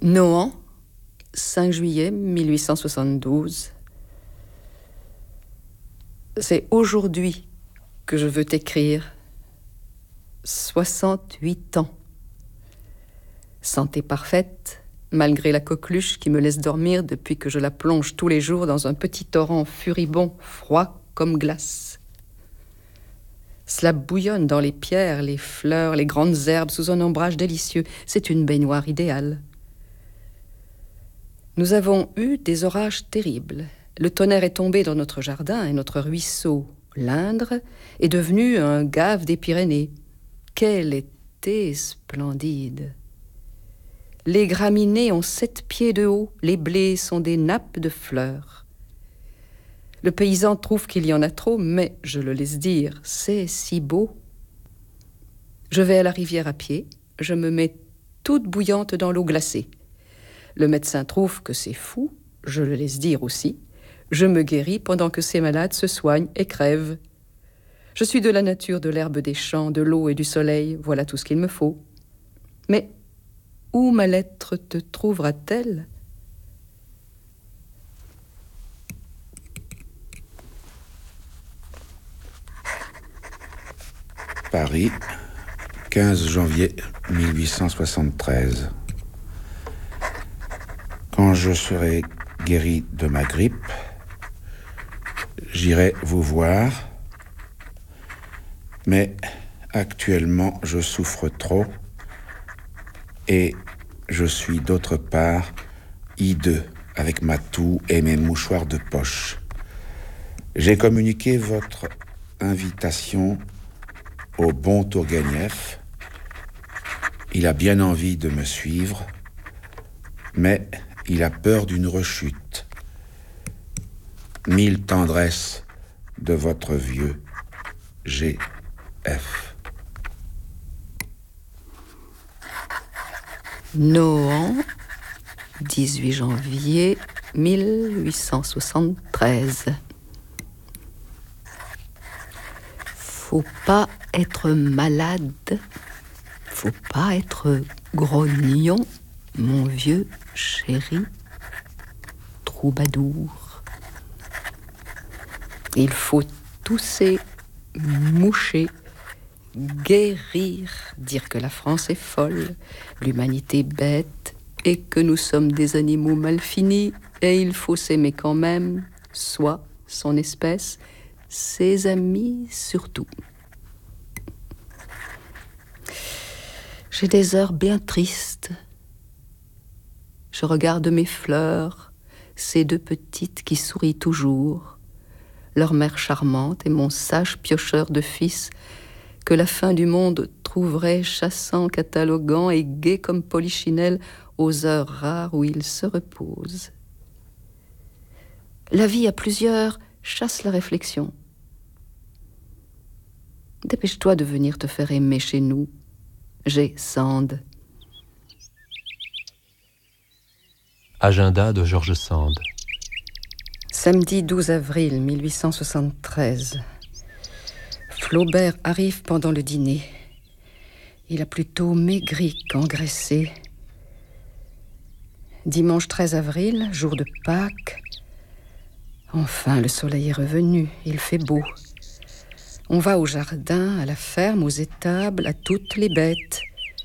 Nohant, 5 juillet 1872. C'est aujourd'hui que je veux t'écrire. 68 ans. Santé parfaite, malgré la coqueluche qui me laisse dormir depuis que je la plonge tous les jours dans un petit torrent furibond, froid comme glace. Cela bouillonne dans les pierres, les fleurs, les grandes herbes sous un ombrage délicieux. C'est une baignoire idéale. Nous avons eu des orages terribles. Le tonnerre est tombé dans notre jardin et notre ruisseau, l'Indre, est devenu un gave des Pyrénées. Quel été splendide! Les graminées ont 7 pieds de haut, les blés sont des nappes de fleurs. Le paysan trouve qu'il y en a trop, mais je le laisse dire, c'est si beau. Je vais à la rivière à pied, je me mets toute bouillante dans l'eau glacée. Le médecin trouve que c'est fou, je le laisse dire aussi. Je me guéris pendant que ces malades se soignent et crèvent. Je suis de la nature de l'herbe des champs, de l'eau et du soleil, voilà tout ce qu'il me faut. Mais où ma lettre te trouvera-t-elle ? Paris, 15 janvier 1873. Quand je serai guéri de ma grippe, j'irai vous voir, mais actuellement je souffre trop et je suis d'autre part hideux avec ma toux et mes mouchoirs de poche. J'ai communiqué votre invitation au bon Tourguenieff. Il a bien envie de me suivre, mais il a peur d'une rechute. 1000 tendresses de votre vieux G.F. Nohant, 18 janvier 1873. Faut pas être malade, faut pas être grognon, mon vieux chéri troubadour. Il faut tousser, moucher, guérir, dire que la France est folle, l'humanité bête, et que nous sommes des animaux mal finis, et il faut s'aimer quand même, soi, son espèce, ses amis surtout. J'ai des heures bien tristes. Je regarde mes fleurs, ces 2 petites qui sourient toujours, leur mère charmante et mon sage piocheur de fils que la fin du monde trouverait chassant, cataloguant et gai comme Polichinelle aux heures rares où il se repose. La vie à plusieurs chasse la réflexion. Dépêche-toi de venir te faire aimer chez nous. J'ai Sand. Agenda de George Sand. Samedi 12 avril 1873. Flaubert arrive pendant le dîner. Il a plutôt maigri qu'engraissé. Dimanche 13 avril, jour de Pâques. Enfin, le soleil est revenu, il fait beau. On va au jardin, à la ferme, aux étables, à toutes les bêtes.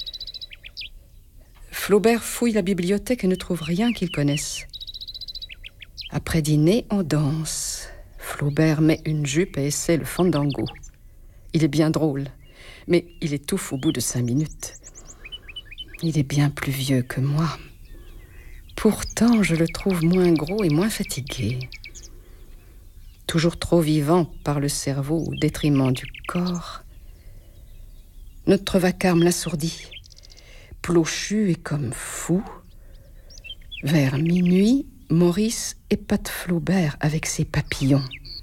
Flaubert fouille la bibliothèque et ne trouve rien qu'il connaisse. Après dîner, on danse. Flaubert met une jupe et essaie le fandango. Il est bien drôle, mais il étouffe au bout de 5 minutes. Il est bien plus vieux que moi. Pourtant, je le trouve moins gros et moins fatigué. Toujours trop vivant par le cerveau au détriment du corps. Notre vacarme l'assourdit. Plochu et comme fou. Vers minuit, Maurice épate Flaubert avec ses papillons.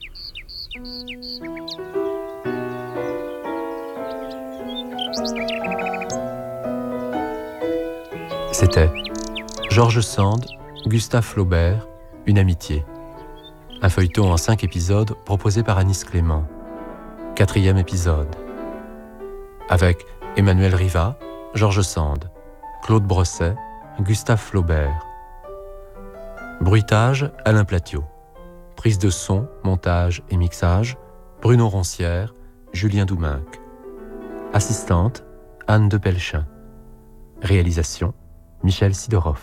C'était George Sand, Gustave Flaubert, Une amitié. Un feuilleton en 5 épisodes proposé par Anis Clément. 4e épisode. Avec Emmanuel Riva, George Sand, Claude Brosset, Gustave Flaubert. Bruitage, Alain Platiot. Prise de son, montage et mixage, Bruno Roncière, Julien Douminc. Assistante, Anne de Pelchin. Réalisation, Michel Sidorov.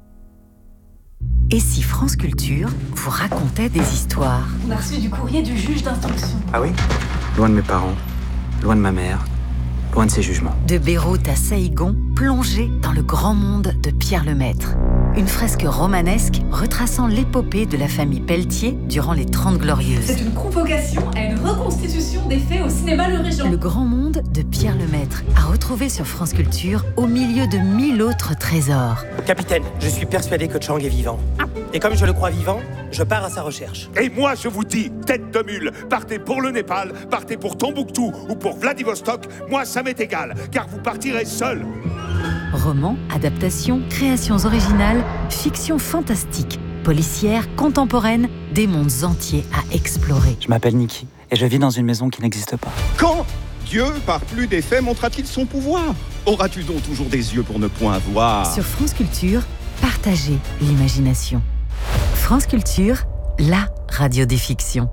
Et si France Culture vous racontait des histoires? On a reçu du courrier du juge d'instruction. Ah oui? Loin de mes parents, loin de ma mère, loin de ses jugements. De Beyrouth à Saïgon, plongé dans le grand monde de Pierre Lemaître. Une fresque romanesque retraçant l'épopée de la famille Pelletier durant les 30 Glorieuses. C'est une convocation à une reconstitution des faits au cinéma Le Régent. Le grand monde de Pierre Lemaître, à retrouver sur France Culture au milieu de 1000 autres trésors. Capitaine, je suis persuadé que Chang est vivant. Et comme je le crois vivant, je pars à sa recherche. Et moi, je vous dis, tête de mule, partez pour le Népal, partez pour Tombouctou ou pour Vladivostok, moi ça m'est égal, car vous partirez seul. Romans, adaptations, créations originales, fiction fantastique, policière, contemporaine, des mondes entiers à explorer. Je m'appelle Niki et je vis dans une maison qui n'existe pas. Quand Dieu, par plus des faits, montrera-t-il son pouvoir? Auras-tu donc toujours des yeux pour ne point voir? Sur France Culture, partagez l'imagination. France Culture, la radio des fictions.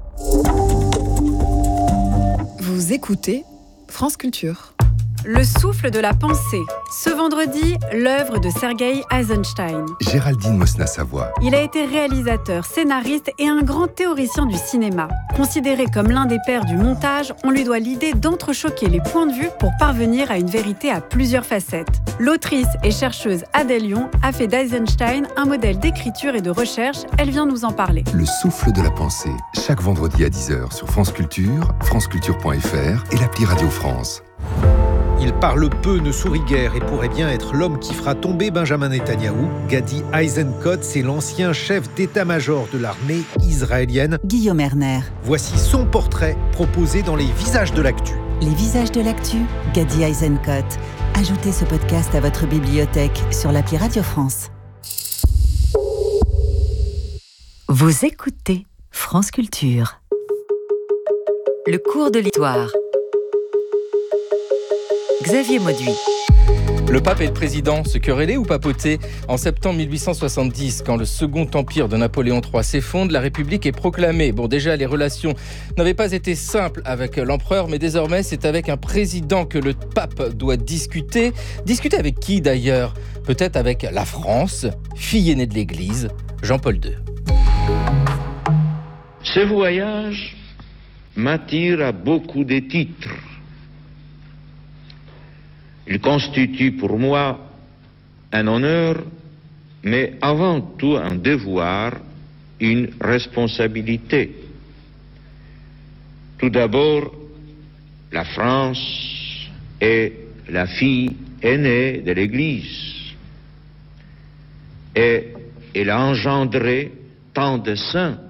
Vous écoutez France Culture. Le souffle de la pensée. Ce vendredi, l'œuvre de Sergueï Eisenstein. Géraldine Mosna-Savoie. Il a été réalisateur, scénariste et un grand théoricien du cinéma. Considéré comme l'un des pères du montage, on lui doit l'idée d'entrechoquer les points de vue pour parvenir à une vérité à plusieurs facettes. L'autrice et chercheuse Adèle Lyon a fait d'Eisenstein un modèle d'écriture et de recherche. Elle vient nous en parler. Le souffle de la pensée, chaque vendredi à 10h sur France Culture, franceculture.fr et l'appli Radio France. Il parle peu, ne sourit guère et pourrait bien être l'homme qui fera tomber Benjamin Netanyahou. Gadi Eisenkot, c'est l'ancien chef d'état-major de l'armée israélienne. Guillaume Erner. Voici son portrait proposé dans Les Visages de l'actu. Les Visages de l'actu, Gadi Eisenkot. Ajoutez ce podcast à votre bibliothèque sur l'appli Radio France. Vous écoutez France Culture. Le cours de l'histoire. Xavier Mauduit. Le pape et le président se querellaient ou papotaient? En septembre 1870, quand le second empire de Napoléon III s'effondre, la République est proclamée. Bon, déjà, les relations n'avaient pas été simples avec l'empereur, mais désormais, c'est avec un président que le pape doit discuter. Discuter avec qui, d'ailleurs? Peut-être avec la France, fille aînée de l'Église, Jean-Paul II. Ce voyage m'attire à beaucoup de titres. Il constitue pour moi un honneur, mais avant tout un devoir, une responsabilité. Tout d'abord, la France est la fille aînée de l'Église et elle a engendré tant de saints.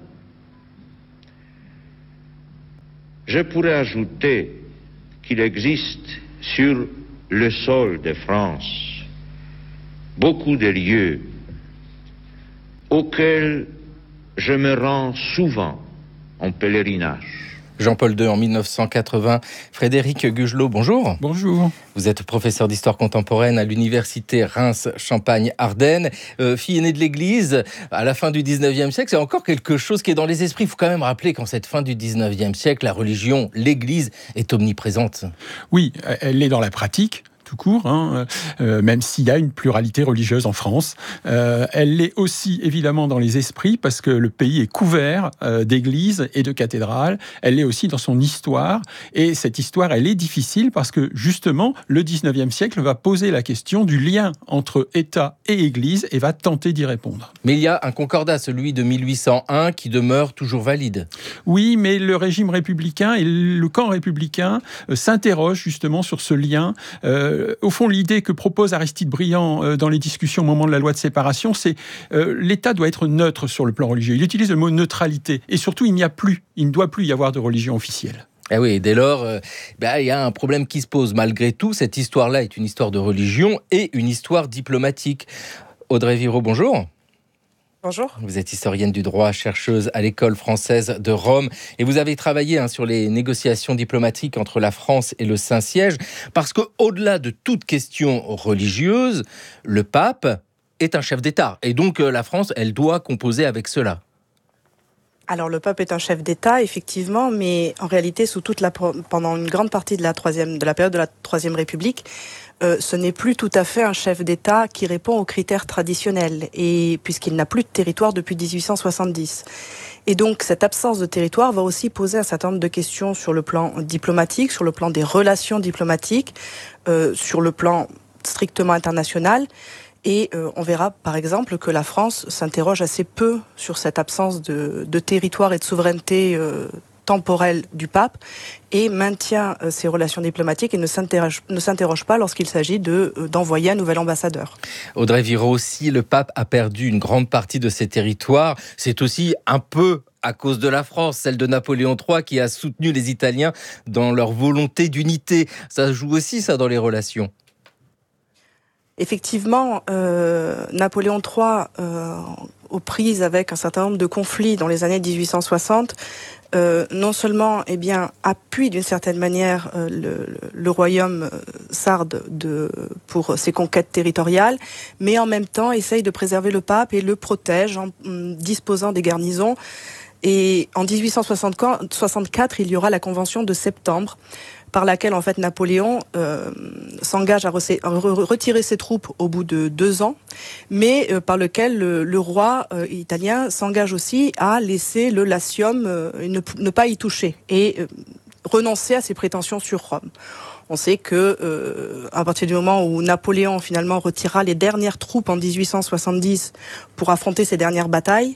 Je pourrais ajouter qu'il existe sur le sol de France beaucoup de lieux auxquels je me rends souvent en pèlerinage. Jean-Paul II en 1980. Frédéric Gugelot, bonjour. Bonjour. Vous êtes professeur d'histoire contemporaine à l'université Reims-Champagne-Ardenne. Fille aînée de l'Église, à la fin du 19e siècle, c'est encore quelque chose qui est dans les esprits. Il faut quand même rappeler qu'en cette fin du 19e siècle, la religion, l'Église est omniprésente. Oui, elle est dans la pratique. Tout court, même s'il y a une pluralité religieuse en France. Elle l'est aussi évidemment dans les esprits parce que le pays est couvert d'églises et de cathédrales. Elle l'est aussi dans son histoire et cette histoire, elle est difficile parce que justement, le 19e siècle va poser la question du lien entre État et Église et va tenter d'y répondre. Mais il y a un concordat, celui de 1801, qui demeure toujours valide. Oui, mais le régime républicain et le camp républicain s'interrogent justement sur ce lien. Au fond, l'idée que propose Aristide Briand dans les discussions au moment de la loi de séparation, c'est l'État doit être neutre sur le plan religieux. Il utilise le mot neutralité. Et surtout, il ne doit plus y avoir de religion officielle. Eh oui, dès lors, il y a un problème qui se pose. Malgré tout, cette histoire-là est une histoire de religion et une histoire diplomatique. Audrey Viraud, bonjour. Bonjour. Vous êtes historienne du droit, chercheuse à l'École française de Rome et vous avez travaillé sur les négociations diplomatiques entre la France et le Saint-Siège parce qu'au-delà de toute question religieuse, le pape est un chef d'État et donc la France, elle doit composer avec cela. Alors le pape est un chef d'État, effectivement, mais en réalité, pendant une grande partie de la période de la Troisième République, ce n'est plus tout à fait un chef d'État qui répond aux critères traditionnels, et puisqu'il n'a plus de territoire depuis 1870. Et donc cette absence de territoire va aussi poser un certain nombre de questions sur le plan diplomatique, sur le plan des relations diplomatiques, sur le plan strictement international. Et on verra par exemple que la France s'interroge assez peu sur cette absence de territoire et de souveraineté temporelle du pape et maintient ses relations diplomatiques et ne s'interroge pas lorsqu'il s'agit d'envoyer un nouvel ambassadeur. Audrey Viraud, si le pape a perdu une grande partie de ses territoires, c'est aussi un peu à cause de la France, celle de Napoléon III qui a soutenu les Italiens dans leur volonté d'unité. Ça joue aussi ça dans les relations. Effectivement, Napoléon III, aux prises avec un certain nombre de conflits dans les années 1860, non seulement appuie d'une certaine manière le royaume sarde pour ses conquêtes territoriales, mais en même temps essaye de préserver le pape et le protège en disposant des garnisons. Et en 1864, il y aura la Convention de septembre, par laquelle en fait Napoléon s'engage à retirer ses troupes au bout de 2 ans, mais par lequel le roi italien s'engage aussi à laisser le Latium ne pas y toucher et renoncer à ses prétentions sur Rome. On sait que à partir du moment où Napoléon finalement retirera les dernières troupes en 1870 pour affronter ses dernières batailles,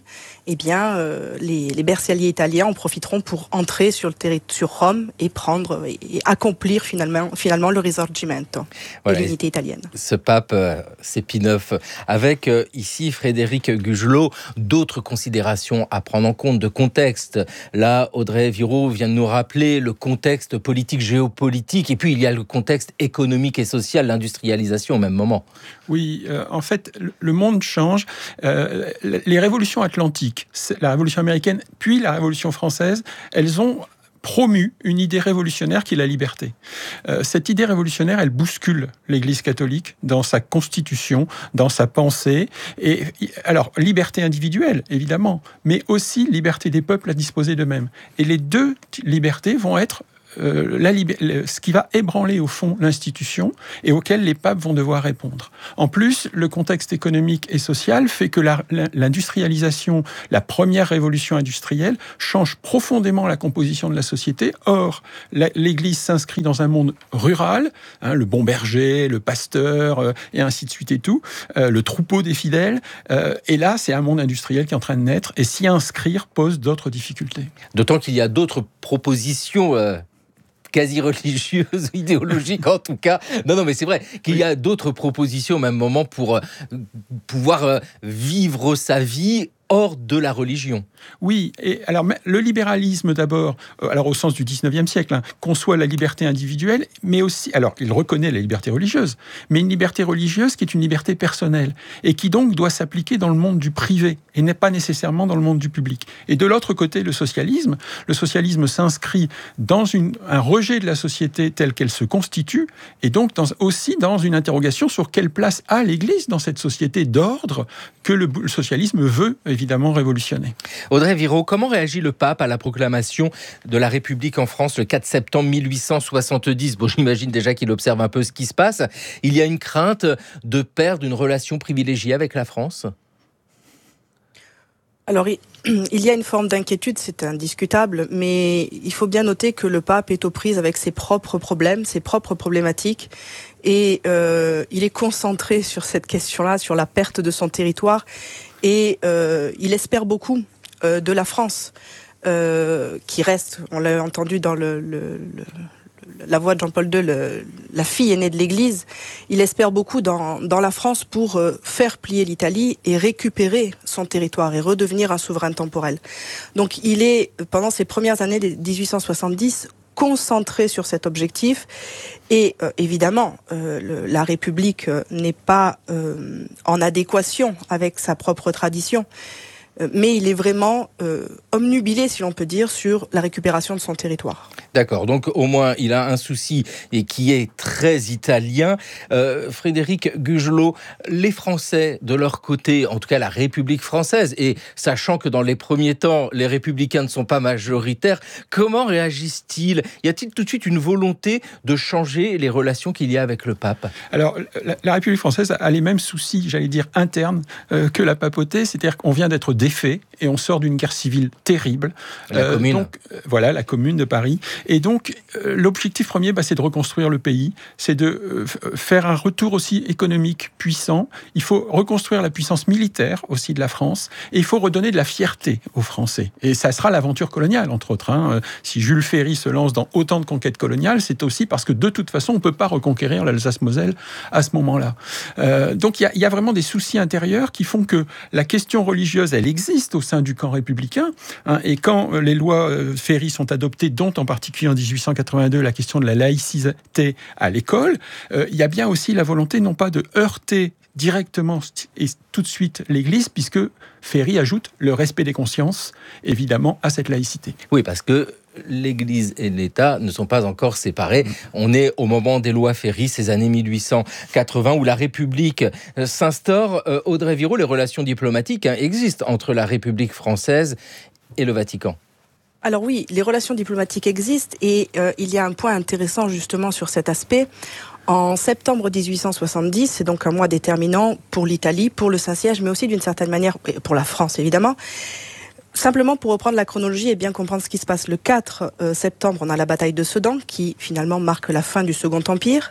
les bersagliers italiens en profiteront pour entrer sur Rome et prendre et accomplir finalement le Risorgimento, voilà, et l'unité italienne. Ce pape, c'est Pie IX, avec ici Frédéric Gugelot, d'autres considérations à prendre en compte de contexte. Là, Audrey Viraud vient de nous rappeler le contexte politique, géopolitique, et puis il y a le contexte économique et social, l'industrialisation au même moment. Oui, en fait, le monde change. Les révolutions atlantiques, la révolution américaine, puis la révolution française, elles ont promu une idée révolutionnaire qui est la liberté. Cette idée révolutionnaire, elle bouscule l'Église catholique dans sa constitution, dans sa pensée. Et alors, liberté individuelle, évidemment, mais aussi liberté des peuples à disposer d'eux-mêmes. Et les deux libertés vont être ce qui va ébranler au fond l'institution et auquel les papes vont devoir répondre. En plus, le contexte économique et social fait que l'industrialisation, la première révolution industrielle, change profondément la composition de la société. Or, l'Église s'inscrit dans un monde rural, le bon berger, le pasteur, et ainsi de suite et tout, le troupeau des fidèles. Et là, c'est un monde industriel qui est en train de naître, et s'y inscrire pose d'autres difficultés. D'autant qu'il y a d'autres propositions quasi religieuses, idéologiques en tout cas. Non, mais c'est vrai qu'il y a d'autres propositions au même moment pour pouvoir vivre sa vie hors de la religion. Oui, et alors le libéralisme d'abord, alors au sens du 19e siècle, conçoit la liberté individuelle, mais aussi, alors il reconnaît la liberté religieuse, mais une liberté religieuse qui est une liberté personnelle, et qui donc doit s'appliquer dans le monde du privé, et n'est pas nécessairement dans le monde du public. Et de l'autre côté, le socialisme s'inscrit dans un rejet de la société telle qu'elle se constitue, et donc aussi dans une interrogation sur quelle place a l'Église dans cette société d'ordre que le socialisme veut évidemment révolutionner. Audrey Viraud, comment réagit le pape à la proclamation de la République en France le 4 septembre 1870 ? Bon, j'imagine déjà qu'il observe un peu ce qui se passe. Il y a une crainte de perdre une relation privilégiée avec la France ? Alors, il y a une forme d'inquiétude, c'est indiscutable, mais il faut bien noter que le pape est aux prises avec ses propres problèmes, ses propres problématiques, et il est concentré sur cette question-là, sur la perte de son territoire, et il espère beaucoup de la France, qui reste, on l'a entendu dans la voix de Jean-Paul II, la fille aînée de l'Église. Il espère beaucoup dans la France pour faire plier l'Italie et récupérer son territoire et redevenir un souverain temporel. Donc il est, pendant ces premières années de 1870, concentré sur cet objectif. Et évidemment, la République n'est pas en adéquation avec sa propre tradition. Mais il est vraiment omnubilé, si l'on peut dire, sur la récupération de son territoire. D'accord, donc au moins il a un souci et qui est très italien. Frédéric Gugelot, les Français de leur côté, en tout cas la République française, et sachant que dans les premiers temps les Républicains ne sont pas majoritaires, comment réagissent-ils ? Y a-t-il tout de suite une volonté de changer les relations qu'il y a avec le pape ? Alors la République française a les mêmes soucis, j'allais dire internes, que la papauté, c'est-à-dire qu'on vient d'être défait et on sort d'une guerre civile terrible. La Commune. Donc, voilà, la Commune de Paris. Et donc, l'objectif premier, c'est de reconstruire le pays, c'est de faire un retour aussi économique puissant. Il faut reconstruire la puissance militaire aussi de la France et il faut redonner de la fierté aux Français. Et ça sera l'aventure coloniale, entre autres. Si Jules Ferry se lance dans autant de conquêtes coloniales, c'est aussi parce que de toute façon, on ne peut pas reconquérir l'Alsace-Moselle à ce moment-là. Donc, il y a vraiment des soucis intérieurs qui font que la question religieuse, elle existe au sein du camp républicain. Et quand les lois Ferry sont adoptées, dont en particulier en 1882 la question de la laïcité à l'école, il y a bien aussi la volonté non pas de heurter directement et tout de suite l'Église, puisque Ferry ajoute le respect des consciences, évidemment, à cette laïcité. Oui, parce que l'Église et l'État ne sont pas encore séparés. On est au moment des lois Ferry, ces années 1880, où la République s'instaure. Audrey Viraud, les relations diplomatiques existent entre la République française et le Vatican. Alors oui, les relations diplomatiques existent et il y a un point intéressant justement sur cet aspect. En septembre 1870, c'est donc un mois déterminant pour l'Italie, pour le Saint-Siège, mais aussi d'une certaine manière pour la France évidemment. Simplement pour reprendre la chronologie et bien comprendre ce qui se passe, le 4 septembre, on a la bataille de Sedan qui finalement marque la fin du Second Empire.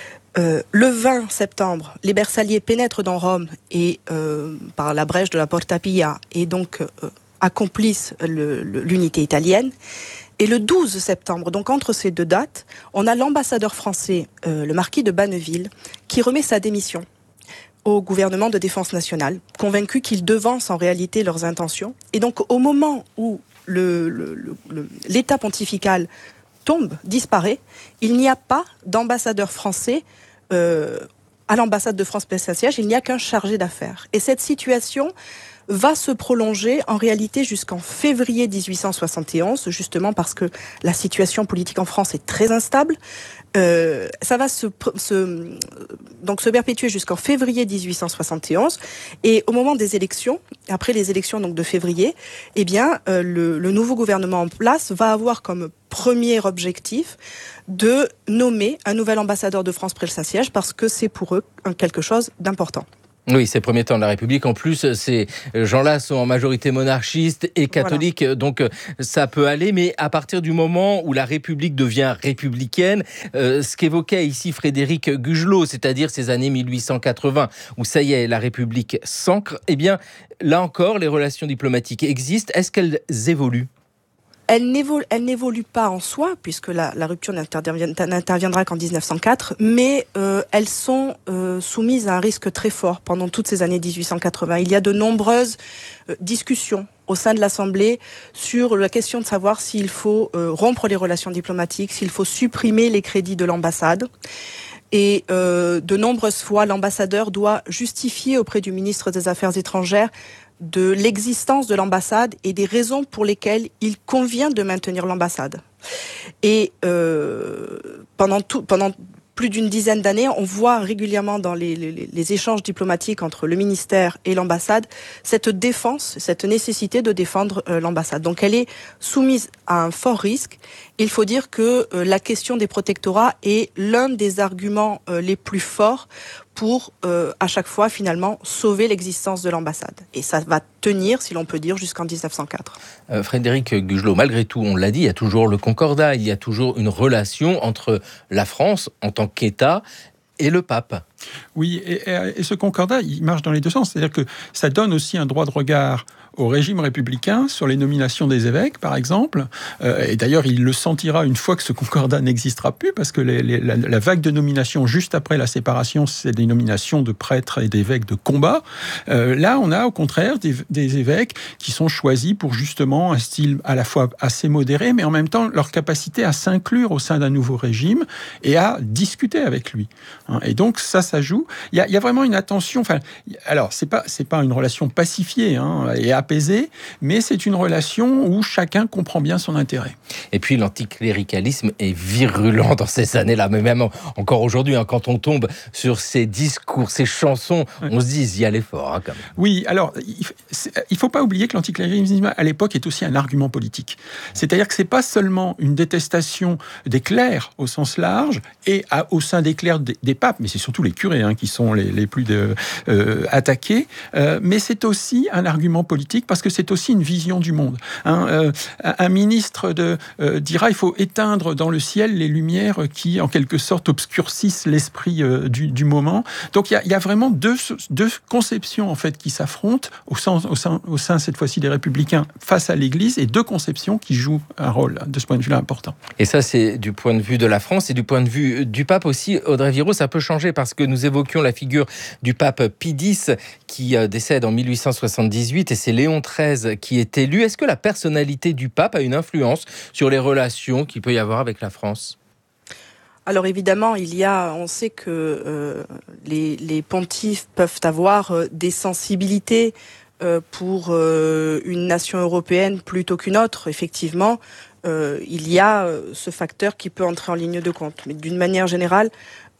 Le 20 septembre, les Bersagliers pénètrent dans Rome et par la brèche de la Porta Pia et donc accomplissent l'unité italienne. Et le 12 septembre, donc entre ces deux dates, on a l'ambassadeur français, le marquis de Banneville, qui remet sa démission au gouvernement de défense nationale, convaincu qu'il devance en réalité leurs intentions. Et donc au moment où l'État pontifical tombe, disparaît, il n'y a pas d'ambassadeur français à l'ambassade de France près Saint-Siège, il n'y a qu'un chargé d'affaires. Et cette situation va se prolonger en réalité jusqu'en février 1871, justement parce que la situation politique en France est très instable. Ça va se perpétuer jusqu'en février 1871 et au moment des élections, après les élections donc de février, eh bien le nouveau gouvernement en place va avoir comme premier objectif de nommer un nouvel ambassadeur de France près le Saint-Siège parce que c'est pour eux quelque chose d'important. Oui, ces premiers temps de la République. En plus, ces gens-là sont en majorité monarchistes et catholiques, voilà. Donc ça peut aller. Mais à partir du moment où la République devient républicaine, ce qu'évoquait ici Frédéric Gugelot, c'est-à-dire ces années 1880, où ça y est, la République s'ancre, eh bien, là encore, les relations diplomatiques existent. Est-ce qu'elles évoluent ? Elle n'évolue pas en soi, puisque la rupture n'interviendra qu'en 1904, mais elles sont soumises à un risque très fort pendant toutes ces années 1880. Il y a de nombreuses discussions au sein de l'Assemblée sur la question de savoir s'il faut rompre les relations diplomatiques, s'il faut supprimer les crédits de l'ambassade. Et de nombreuses fois, l'ambassadeur doit justifier auprès du ministre des Affaires étrangères de l'existence de l'ambassade et des raisons pour lesquelles il convient de maintenir l'ambassade. Et pendant plus d'une dizaine d'années, on voit régulièrement dans les échanges diplomatiques entre le ministère et l'ambassade cette défense, cette nécessité de défendre l'ambassade. Donc elle est soumise à un fort risque. Il faut dire que la question des protectorats est l'un des arguments les plus forts pour, à chaque fois, finalement, sauver l'existence de l'ambassade. Et ça va tenir, si l'on peut dire, jusqu'en 1904. Frédéric Gugelot, malgré tout, on l'a dit, il y a toujours le concordat, il y a toujours une relation entre la France, en tant qu'État, et le pape. Oui, et ce concordat, il marche dans les deux sens. C'est-à-dire que ça donne aussi un droit de regard au régime républicain sur les nominations des évêques, par exemple. Et d'ailleurs, il le sentira une fois que ce concordat n'existera plus, parce que la vague de nominations juste après la séparation, c'est des nominations de prêtres et d'évêques de combat. Là, on a au contraire des évêques qui sont choisis pour justement un style à la fois assez modéré, mais en même temps leur capacité à s'inclure au sein d'un nouveau régime et à discuter avec lui. Et donc ça joue. Il y a vraiment une attention. Enfin, alors c'est pas une relation pacifiée et apaisée, mais c'est une relation où chacun comprend bien son intérêt. Et puis l'anticléricalisme est virulent dans ces années-là, mais même encore aujourd'hui, quand on tombe sur ces discours, ces chansons, on se dit il y a l'effort quand même. Oui, alors il faut pas oublier que l'anticléricalisme à l'époque est aussi un argument politique. C'est-à-dire que c'est pas seulement une détestation des clercs au sens large et au sein des clercs des papes, mais c'est surtout les curés qui sont les plus attaqués, mais c'est aussi un argument politique parce que c'est aussi une vision du monde. Un ministre dira il faut éteindre dans le ciel les lumières qui, en quelque sorte, obscurcissent l'esprit du moment. Donc il y a vraiment deux conceptions en fait qui s'affrontent au sein cette fois-ci des Républicains face à l'Église, et deux conceptions qui jouent un rôle de ce point de vue-là important. Et ça, c'est du point de vue de la France et du point de vue du pape aussi. Audrey Viraud, ça peut changer parce que nous évoquions la figure du pape Pie X qui décède en 1878 et c'est Léon XIII qui est élu. Est-ce que la personnalité du pape a une influence sur les relations qu'il peut y avoir avec la France ? Alors évidemment, on sait que les pontifes peuvent avoir des sensibilités pour une nation européenne plutôt qu'une autre. Effectivement, il y a ce facteur qui peut entrer en ligne de compte. Mais d'une manière générale,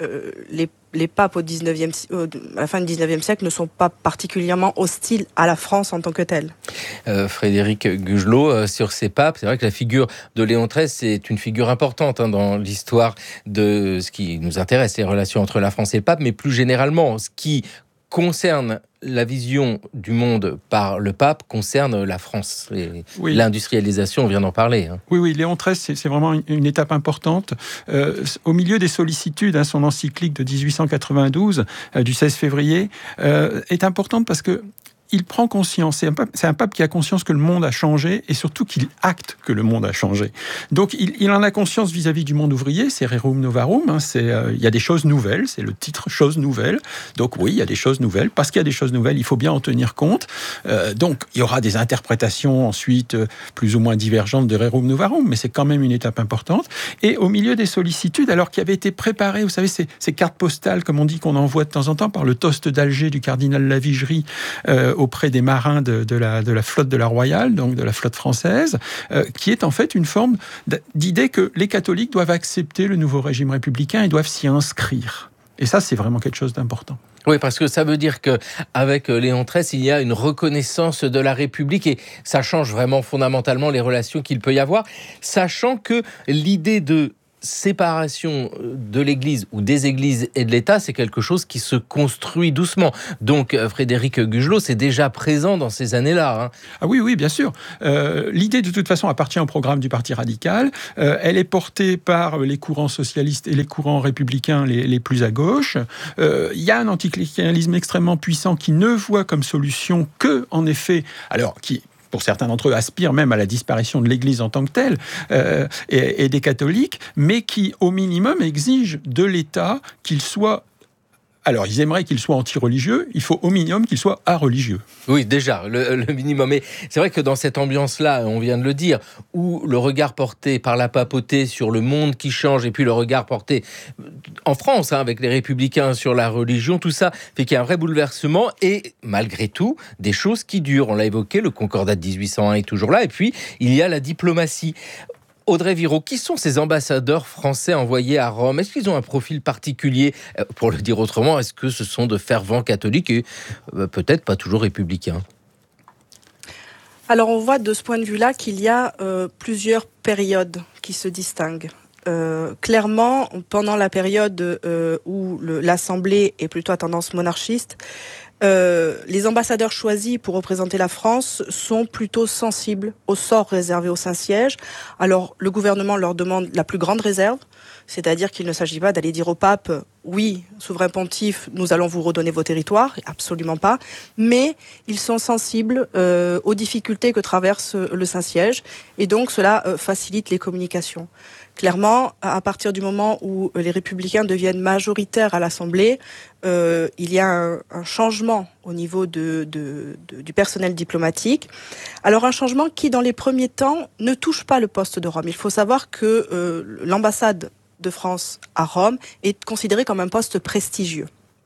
les papes à la fin du 19e siècle ne sont pas particulièrement hostiles à la France en tant que telle. Frédéric Gugelot, sur ces papes, c'est vrai que la figure de Léon XIII, c'est une figure importante dans l'histoire de ce qui nous intéresse, les relations entre la France et le pape, mais plus généralement, ce qui concerne la vision du monde par le pape concerne la France. Oui. L'industrialisation, on vient d'en parler. Oui, Léon XIII, c'est vraiment une étape importante. Au milieu des sollicitudes, son encyclique de 1892, du 16 février, est importante parce que il prend conscience, c'est un pape qui a conscience que le monde a changé et surtout qu'il acte que le monde a changé. Donc il en a conscience vis-à-vis du monde ouvrier, c'est Rerum Novarum, il y a des choses nouvelles, c'est le titre Choses nouvelles. Donc oui, il y a des choses nouvelles, parce qu'il y a des choses nouvelles, il faut bien en tenir compte. Donc il y aura des interprétations ensuite plus ou moins divergentes de Rerum Novarum, mais c'est quand même une étape importante. Et au milieu des sollicitudes, alors qui avaient été préparées, vous savez, ces cartes postales, comme on dit, qu'on envoie de temps en temps par le toast d'Alger du cardinal Lavigerie, auprès des marins de la flotte de la Royale, donc de la flotte française, qui est en fait une forme d'idée que les catholiques doivent accepter le nouveau régime républicain et doivent s'y inscrire. Et ça, c'est vraiment quelque chose d'important. Oui, parce que ça veut dire qu'avec Léon XIII, il y a une reconnaissance de la République et ça change vraiment fondamentalement les relations qu'il peut y avoir, sachant que l'idée de séparation de l'Église ou des Églises et de l'État, c'est quelque chose qui se construit doucement. Donc, Frédéric Gugelot, c'est déjà présent dans ces années-là. Ah oui, bien sûr. L'idée, de toute façon, appartient au programme du Parti radical. Elle est portée par les courants socialistes et les courants républicains les plus à gauche. Il y a un anticléricalisme extrêmement puissant qui ne voit comme solution que, en effet, qui pour certains d'entre eux, aspirent même à la disparition de l'Église en tant que telle, et des catholiques, mais qui, au minimum, exigent de l'État qu'il soit... Alors, ils aimeraient qu'il soit anti-religieux, il faut au minimum qu'il soit a-religieux. Oui, déjà, le minimum. Mais c'est vrai que dans cette ambiance-là, on vient de le dire, où le regard porté par la papauté sur le monde qui change, et puis le regard porté en France, avec les républicains sur la religion, tout ça fait qu'il y a un vrai bouleversement, et malgré tout, des choses qui durent. On l'a évoqué, le Concordat de 1801 est toujours là, et puis il y a la diplomatie. Audrey Viraud, qui sont ces ambassadeurs français envoyés à Rome ? Est-ce qu'ils ont un profil particulier ? Pour le dire autrement, est-ce que ce sont de fervents catholiques et peut-être pas toujours républicains ? Alors on voit de ce point de vue-là qu'il y a plusieurs périodes qui se distinguent. Clairement, pendant la période où l'Assemblée est plutôt à tendance monarchiste, les ambassadeurs choisis pour représenter la France sont plutôt sensibles au sort réservé au Saint-Siège. Alors, le gouvernement leur demande la plus grande réserve, C'est-à-dire qu'il ne s'agit pas d'aller dire au pape « Oui, souverain pontife, nous allons vous redonner vos territoires », absolument pas. Mais ils sont sensibles aux difficultés que traverse le Saint-Siège et donc cela facilite les communications. Clairement, à partir du moment où les Républicains deviennent majoritaires à l'Assemblée, il y a un changement au niveau du personnel diplomatique. Alors un changement qui, dans les premiers temps, ne touche pas le poste de Rome. Il faut savoir que l'ambassade de France à Rome est considérée comme un poste prestigieux.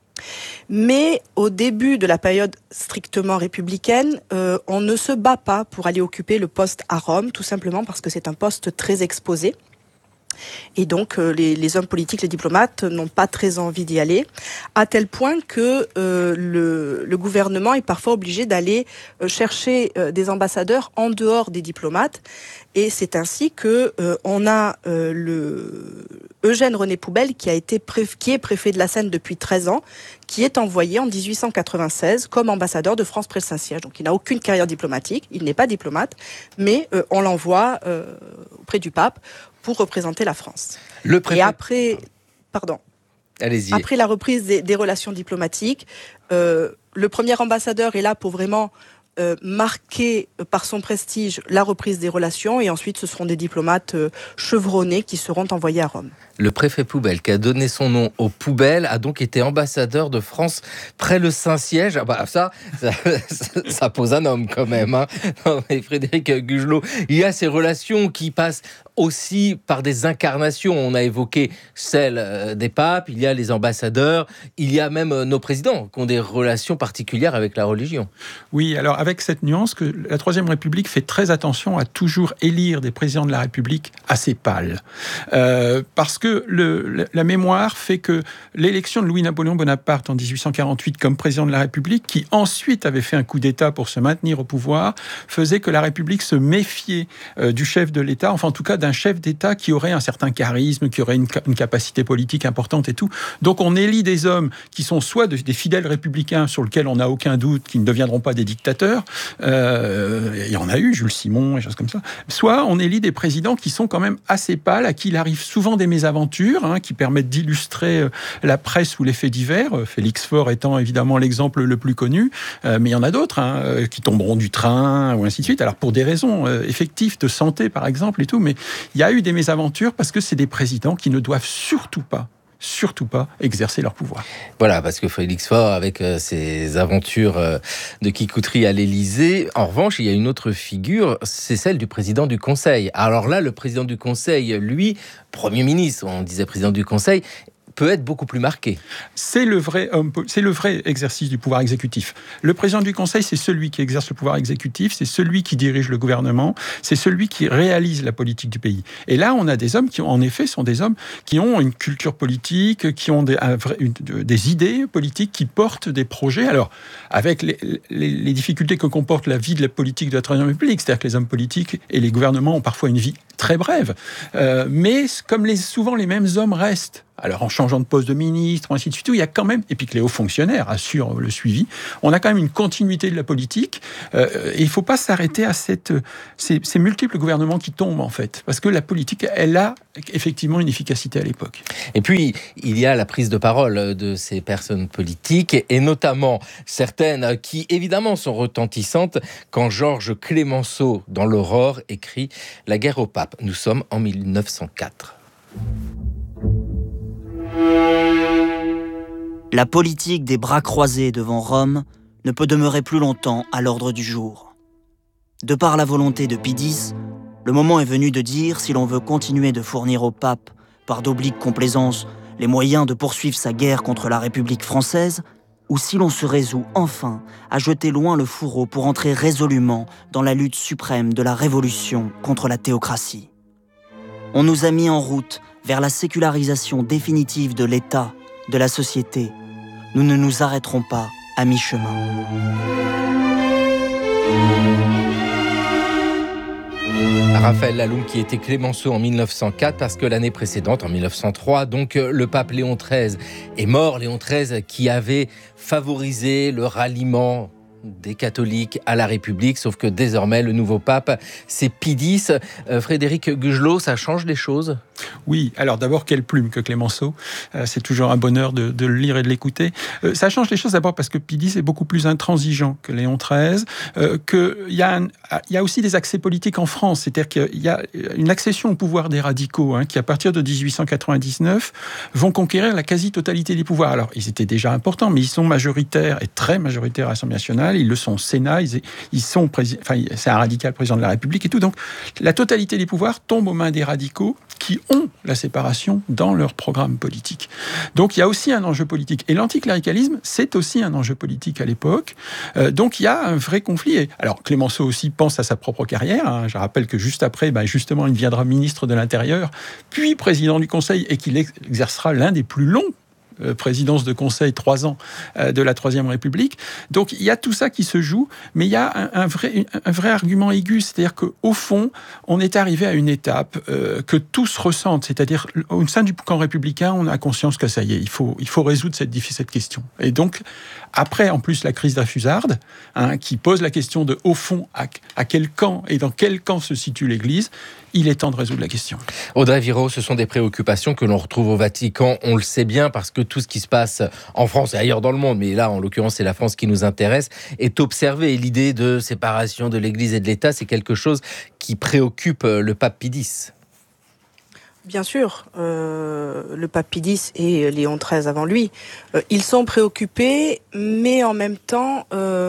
Mais au début de la période strictement républicaine, on ne se bat pas pour aller occuper le poste à Rome, tout simplement parce que c'est un poste très exposé. Et donc les hommes politiques, les diplomates n'ont pas très envie d'y aller, à tel point que le gouvernement est parfois obligé d'aller chercher des ambassadeurs en dehors des diplomates. Et c'est ainsi que on a Eugène René Poubelle qui est préfet de la Seine depuis 13 ans, qui est envoyé en 1896 comme ambassadeur de France près le Saint-Siège. Donc il n'a aucune carrière diplomatique, il n'est pas diplomate, mais on l'envoie auprès du pape pour représenter la France. Et après, Allez-y. Après la reprise des relations diplomatiques, le premier ambassadeur est là pour vraiment marquer par son prestige la reprise des relations, et ensuite ce seront des diplomates chevronnés qui seront envoyés à Rome. Le préfet Poubelle, qui a donné son nom aux poubelles, a donc été ambassadeur de France près le Saint-Siège. Ah bah ça pose un homme quand même. Hein. Non, mais Frédéric Gugelot, il y a ces relations qui passent aussi par des incarnations. On a évoqué celle des papes, il y a les ambassadeurs, il y a même nos présidents qui ont des relations particulières avec la religion. Oui, alors avec cette nuance que la Troisième République fait très attention à toujours élire des présidents de la République assez pâles. Parce que la mémoire fait que l'élection de Louis-Napoléon Bonaparte en 1848 comme président de la République, qui ensuite avait fait un coup d'État pour se maintenir au pouvoir, faisait que la République se méfiait du chef de l'État, enfin en tout cas d'un chef d'État qui aurait un certain charisme, qui aurait une capacité politique importante et tout. Donc on élit des hommes qui sont soit des fidèles républicains sur lesquels on n'a aucun doute qu'ils ne deviendront pas des dictateurs, il y en a eu, Jules Simon, et choses comme ça, soit on élit des présidents qui sont quand même assez pâles, à qui il arrive souvent des mésaventures, qui permettent d'illustrer la presse ou les faits divers, Félix Faure étant évidemment l'exemple le plus connu, mais il y en a d'autres qui tomberont du train, ou ainsi de suite, alors pour des raisons effectives de santé par exemple et tout, mais il y a eu des mésaventures parce que c'est des présidents qui ne doivent surtout pas exercer leur pouvoir. Voilà, parce que Félix Faure, avec ses aventures de kikouterie à l'Élysée, en revanche, il y a une autre figure, c'est celle du président du Conseil. Alors là, le président du Conseil, lui, Premier ministre, on disait président du Conseil, peut être beaucoup plus marqué. C'est le vrai exercice du pouvoir exécutif. Le président du Conseil, c'est celui qui exerce le pouvoir exécutif, c'est celui qui dirige le gouvernement, c'est celui qui réalise la politique du pays. Et là, on a des hommes qui, en effet, sont des hommes qui ont une culture politique, qui ont des idées politiques, qui portent des projets. Alors, avec les difficultés que comporte la vie de la politique de la Troisième République, c'est-à-dire que les hommes politiques et les gouvernements ont parfois une vie très brève, mais comme souvent les mêmes hommes restent, alors en changeant de poste de ministre, ainsi de suite, il y a quand même, et puis que les hauts fonctionnaires assurent le suivi, on a quand même une continuité de la politique, et il ne faut pas s'arrêter à ces multiples gouvernements qui tombent, en fait, parce que la politique, elle a effectivement une efficacité à l'époque. Et puis, il y a la prise de parole de ces personnes politiques, et notamment certaines qui, évidemment, sont retentissantes, quand Georges Clémenceau, dans l'Aurore, écrit « La guerre au pape ». Nous sommes en 1904. La politique des bras croisés devant Rome ne peut demeurer plus longtemps à l'ordre du jour. De par la volonté de Pie X, le moment est venu de dire si l'on veut continuer de fournir au pape, par d'obliques complaisances, les moyens de poursuivre sa guerre contre la République française, ou si l'on se résout enfin à jeter loin le fourreau pour entrer résolument dans la lutte suprême de la Révolution contre la théocratie. On nous a mis en route vers la sécularisation définitive de l'État, de la société. Nous ne nous arrêterons pas à mi-chemin. Raphaël Laloum qui était Clémenceau en 1904 parce que l'année précédente, en 1903, donc le pape Léon XIII est mort. Léon XIII qui avait favorisé le ralliement des catholiques à la République, sauf que désormais, le nouveau pape, c'est Pie X. Frédéric Gugelot, ça change les choses ? Oui, alors d'abord, quelle plume que Clémenceau. C'est toujours un bonheur de le lire et de l'écouter. Ça change les choses d'abord parce que Pie X est beaucoup plus intransigeant que Léon XIII, qu'il y a aussi des accès politiques en France, c'est-à-dire qu'il y a une accession au pouvoir des radicaux, qui à partir de 1899 vont conquérir la quasi-totalité des pouvoirs. Alors, ils étaient déjà importants, mais ils sont majoritaires et très majoritaires à l'Assemblée nationale, ils le sont au Sénat, c'est un radical président de la République et tout. Donc, la totalité des pouvoirs tombe aux mains des radicaux qui ont la séparation dans leur programme politique. Donc il y a aussi un enjeu politique. Et l'anticléricalisme, c'est aussi un enjeu politique à l'époque. Donc il y a un vrai conflit. Alors Clémenceau aussi pense à sa propre carrière. Je rappelle que juste après, justement, il deviendra ministre de l'Intérieur, puis président du Conseil, et qu'il exercera l'un des plus longs présidence de conseil 3 ans de la Troisième République. Donc il y a tout ça qui se joue, mais il y a un vrai argument aigu, c'est-à-dire qu'au fond, on est arrivé à une étape que tous ressentent, c'est-à-dire au sein du camp républicain, on a conscience que ça y est, il faut résoudre cette question. Et donc, après, en plus, la crise dreyfusarde, qui pose la question de, au fond, à quel camp et dans quel camp se situe l'Église, il est temps de résoudre la question. Audrey Viraud, ce sont des préoccupations que l'on retrouve au Vatican, on le sait bien, parce que tout ce qui se passe en France et ailleurs dans le monde, mais là, en l'occurrence, c'est la France qui nous intéresse, est observé. Et l'idée de séparation de l'Église et de l'État, c'est quelque chose qui préoccupe le pape Pie X. Bien sûr, le pape Pie X et Léon XIII avant lui, ils sont préoccupés, mais en même temps,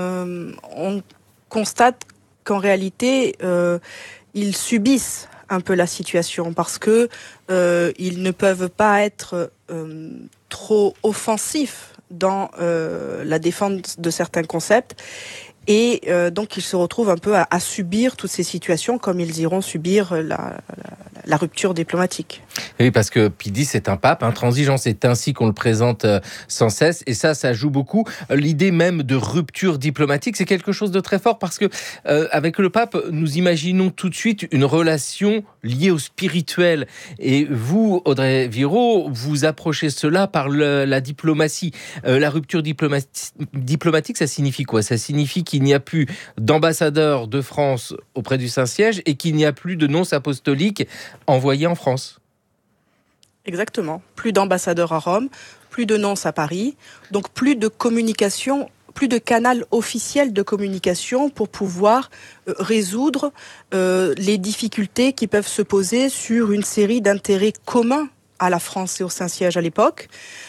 on constate qu'en réalité, ils subissent un peu la situation parce que ils ne peuvent pas être trop offensifs dans la défense de certains concepts. Et donc, ils se retrouvent un peu à subir toutes ces situations comme ils iront subir la rupture diplomatique. Oui, parce que Pie X, c'est un pape intransigeant. C'est ainsi qu'on le présente sans cesse. Et ça joue beaucoup. L'idée même de rupture diplomatique, c'est quelque chose de très fort parce que avec le pape, nous imaginons tout de suite une relation liée au spirituel. Et vous, Audrey Viraud, vous approchez cela par la diplomatie. La rupture diplomatique, ça signifie quoi ? Ça signifie qu'il n'y a plus d'ambassadeur de France auprès du Saint-Siège et qu'il n'y a plus de nonces apostoliques envoyés en France. Exactement. Plus d'ambassadeurs à Rome, plus de nonces à Paris, donc plus de communication, plus de canal officiel de communication pour pouvoir résoudre les difficultés qui peuvent se poser sur une série d'intérêts communs à la France et au Saint-Siège à l'époque,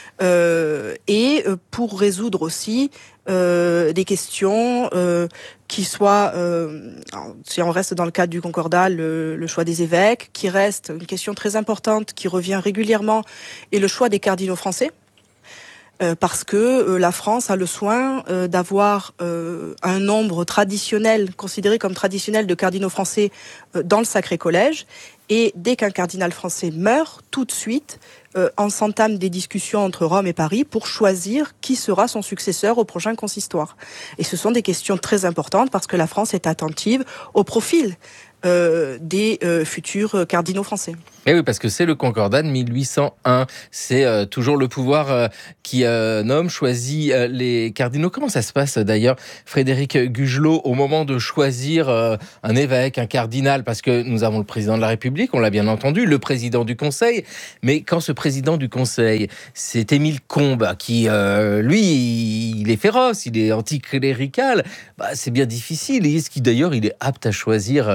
et pour résoudre aussi des questions qui soient, si on reste dans le cadre du Concordat, le choix des évêques, qui reste une question très importante, qui revient régulièrement, et le choix des cardinaux français. Parce que la France a le soin d'avoir un nombre traditionnel, considéré comme traditionnel, de cardinaux français dans le Sacré Collège. Et dès qu'un cardinal français meurt, tout de suite, on s'entame des discussions entre Rome et Paris pour choisir qui sera son successeur au prochain consistoire. Et ce sont des questions très importantes parce que la France est attentive au profil des futurs cardinaux français. Et oui, parce que c'est le Concordat de 1801. C'est toujours le pouvoir qui nomme, choisit les cardinaux. Comment ça se passe d'ailleurs, Frédéric Gugelot, au moment de choisir un évêque, un cardinal, parce que nous avons le président de la République, on l'a bien entendu, le président du Conseil, mais quand ce président du Conseil, c'est Émile Combes, qui, lui, il est féroce, il est anticlérical, c'est bien difficile. Et est-ce qu'il d'ailleurs, il est apte à choisir